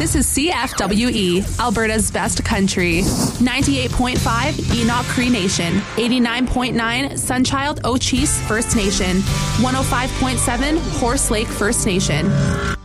This is CFWE, Alberta's best country. 98.5 Enoch Cree Nation. 89.9 Sunchild Ochese First Nation. 105.7 Horse Lake First Nation.